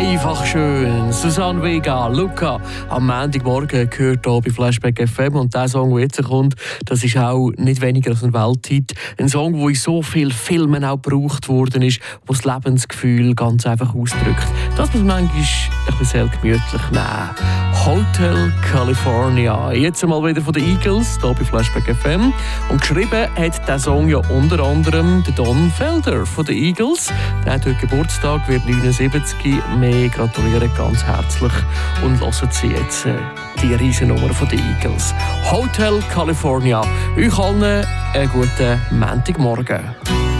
Einfach schön. Susanne Vega, Luca. Am Montagmorgen gehört hier bei Flashback FM. Und der Song, der jetzt kommt, das ist auch nicht weniger als ein Welthit. Ein Song, der in so vielen Filmen auch gebraucht worden ist, der das Lebensgefühl ganz einfach ausdrückt. Das muss man manchmal ein bisschen sehr gemütlich nehmen. Hotel California. Jetzt einmal wieder von den Eagles, hier bei Flashback FM. Und geschrieben hat diesen Song ja unter anderem der Don Felder von den Eagles. Der hat heute Geburtstag, wird 79. Wir gratulieren ganz herzlich und hören Sie jetzt die Riesennummer von den Eagles. Hotel California. Euch allen einen guten Montagmorgen.